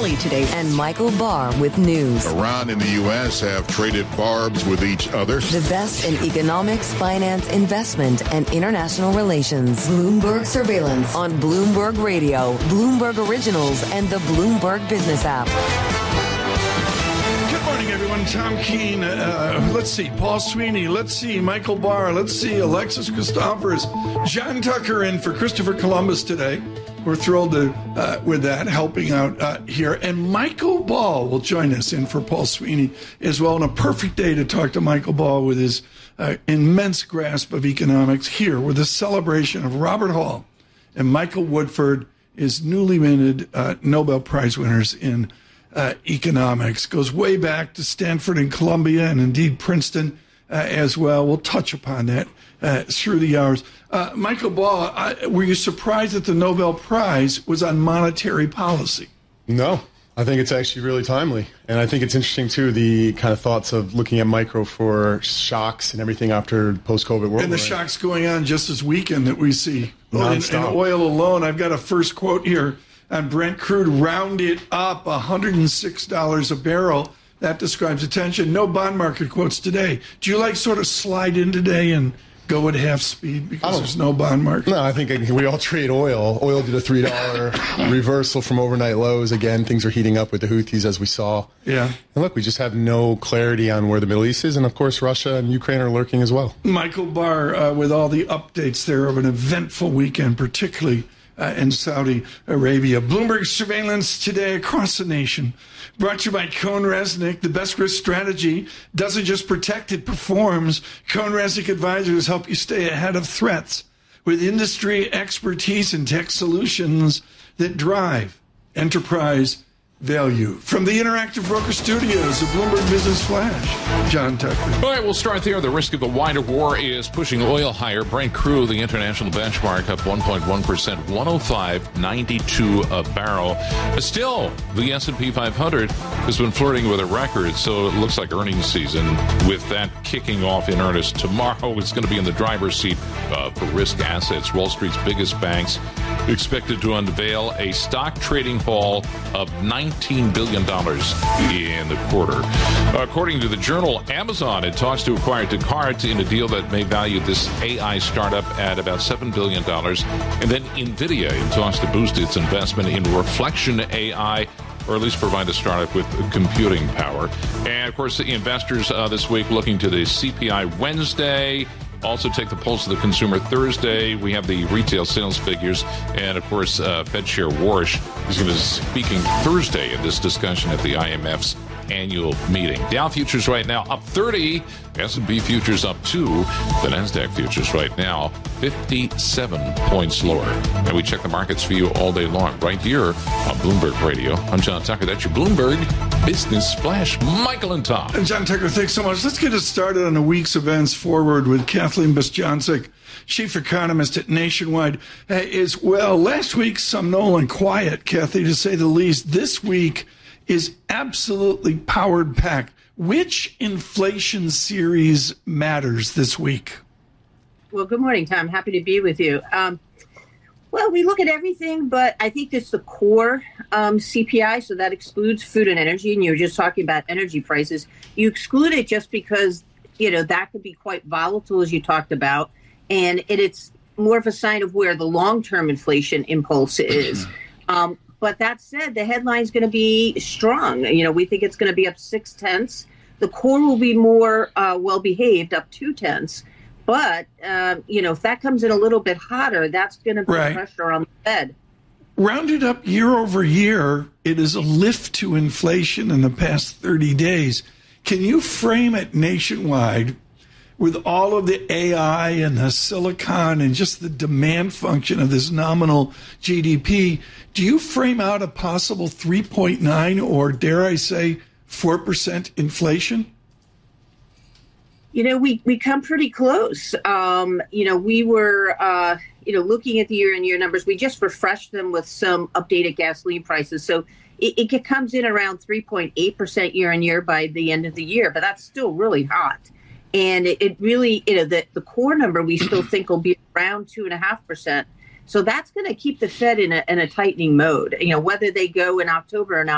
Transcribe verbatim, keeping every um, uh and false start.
Kelly today and Michael Barr with news. Iran and the U S have traded barbs with each other. The best in economics, finance, investment, and international relations. Bloomberg Surveillance on Bloomberg Radio, Bloomberg Originals, and the Bloomberg Business app. Good morning, everyone. Tom Keene. Uh, let's see. Paul Sweeney. Let's see. Michael Barr. Let's see. Alexis Christophers. John Tucker in for Christopher Columbus today. We're thrilled to, uh, with that, helping out uh, here. And Michael Ball will join us in for Paul Sweeney as well. And a perfect day to talk to Michael Ball with his uh, immense grasp of economics here with a celebration of Robert Hall and Michael Woodford, his newly minted uh, Nobel Prize winners in uh, economics. Goes way back to Stanford and Columbia and indeed Princeton uh, as well. We'll touch upon that uh, through the hours. Uh, Michael Ball, I, were you surprised that the Nobel Prize was on monetary policy? No, I think it's actually really timely. And I think it's interesting, too, the kind of thoughts of looking at micro for shocks and everything after post-COVID world. And the right? shocks going on just this weekend that we see. Oh, in, in Nonstop. oil alone, I've got a first quote here on Brent crude, rounded up one hundred six dollars a barrel. That describes attention. No bond market quotes today. Do you like sort of slide in today and go at half speed because there's no bond market? No, I think we all trade oil. Oil did a three dollar reversal from overnight lows. Again, things are heating up with the Houthis, as we saw. Yeah. And look, we just have no clarity on where the Middle East is. And, of course, Russia and Ukraine are lurking as well. Michael Barr, uh, with all the updates there of an eventful weekend, particularly uh, in Saudi Arabia. Bloomberg Surveillance today across the nation. Brought to you by Cohn Resnick. The best risk strategy doesn't just protect, it performs. Cohn Resnick advisors help you stay ahead of threats with industry expertise and tech solutions that drive enterprise value. From the Interactive Broker Studios of Bloomberg Business Flash, John Tucker. All right, we'll start there. The risk of a wider war is pushing oil higher. Brent crude, the international benchmark, up one point one percent, one oh five ninety-two a barrel. Still, the S and P five hundred has been flirting with a record, so it looks like earnings season, with that kicking off in earnest tomorrow. It's going to be in the driver's seat uh, for risk assets. Wall Street's biggest banks expected to unveil a stock trading haul of nineteen billion dollars in the quarter. According to the journal, Amazon had talks to acquire Descartes in a deal that may value this A I startup at about seven billion dollars. And then NVIDIA in talks to boost its investment in Reflection A I, or at least provide a startup with computing power. And, of course, the investors uh, this week looking to the C P I Wednesday. Also take the pulse of the consumer Thursday. We have the retail sales figures. And, of course, uh, Fed Chair Warsh is going to be speaking Thursday in this discussion at the I M F's annual meeting. Dow futures right now up thirty. S and P futures up two. The NASDAQ futures right now fifty-seven points lower. And we check the markets for you all day long right here on Bloomberg Radio. I'm John Tucker. That's your Bloomberg Business Flash. Michael and Tom. And John Tucker, thanks so much. Let's get it started on the week's events forward with Kathleen Bostjancic, chief economist at Nationwide, uh, as well. Last week, some Nolan quiet, Kathy, to say the least. This week is absolutely powered packed. Which inflation series matters this week? Well, good morning, Tom. Happy to be with you. Um, well, we look at everything, but I think it's the core um, C P I, so that excludes food and energy. And you were just talking about energy prices. You exclude it just because, you know, that could be quite volatile, as you talked about. And it, it's more of a sign of where the long-term inflation impulse is. Um, But that said, the headline's going to be strong. You know, we think it's going to be up six tenths. The core will be more uh, well-behaved, up two tenths. But, um, you know, if that comes in a little bit hotter, that's going to put right. pressure on the Fed. Rounded up year over year, it is a lift to inflation in the past thirty days. Can you frame it nationwide with all of the A I and the silicon and just the demand function of this nominal G D P? Do you frame out a possible three point nine or, dare I say, four percent inflation? You know, we, we come pretty close. Um, you know, we were, uh, you know, looking at the year-on-year numbers. We just refreshed them with some updated gasoline prices. So it, it comes in around three point eight percent year-on-year by the end of the year. But that's still really hot. And it, it really, you know, the, the core number we still think will be around two point five percent. So that's going to keep the Fed in a, in a tightening mode. You know, whether they go in October or not,